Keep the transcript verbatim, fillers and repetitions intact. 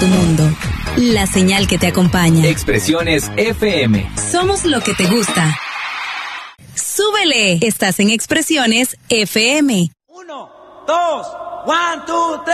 tu mundo. La señal que te acompaña. Expresiones F M. Somos lo que te gusta. ¡Súbele! Estás en Expresiones F M. Uno, dos, one, two, tres.